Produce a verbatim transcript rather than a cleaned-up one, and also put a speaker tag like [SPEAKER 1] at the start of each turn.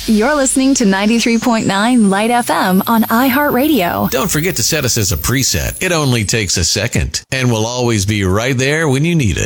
[SPEAKER 1] You're listening to ninety-three point nine Light F M on iHeartRadio.
[SPEAKER 2] Don't forget to set us as a preset. It only takes a second, and we'll always be right there when you need it.